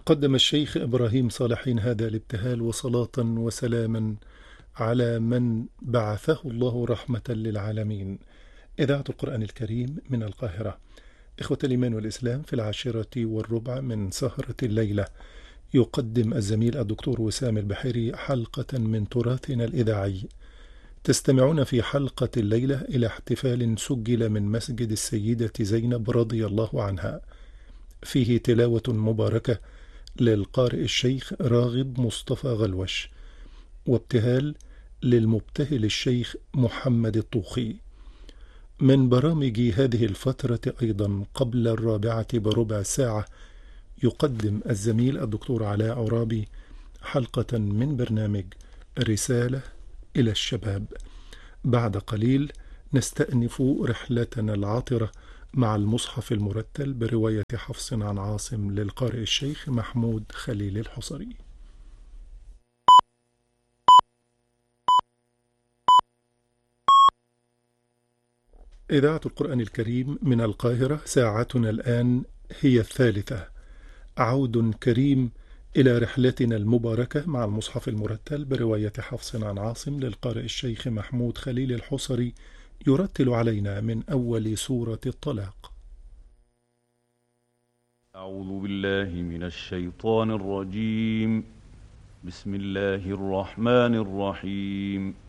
قدم الشيخ إبراهيم صالحين هذا الابتهال وصلاة وسلاما على من بعثه الله رحمة للعالمين. إذاعة القرآن الكريم من القاهرة. إخوة الإيمان والإسلام، في 10:15 من سهرة الليلة يقدم الزميل الدكتور وسام البحيري حلقة من تراثنا الإذاعي. تستمعون في حلقة الليلة إلى احتفال سجل من مسجد السيدة زينب رضي الله عنها، فيه تلاوة مباركة للقارئ الشيخ راغب مصطفى غلوش، وابتهال للمبتهل الشيخ محمد الطوخي. من برامج هذه الفترة أيضا قبل 4:15 يقدم الزميل الدكتور علاء عرابي حلقة من برنامج رسالة إلى الشباب. بعد قليل نستأنف رحلتنا العاطرة مع المصحف المرتل برواية حفص عن عاصم للقارئ الشيخ محمود خليل الحصري. إذاعة القرآن الكريم من القاهرة، ساعتنا الآن هي 3. عود كريم إلى رحلتنا المباركة مع المصحف المرتل برواية حفص عن عاصم للقارئ الشيخ محمود خليل الحصري، يرتل علينا من أول سورة الطلاق. أعوذ بالله من الشيطان الرجيم. بسم الله الرحمن الرحيم.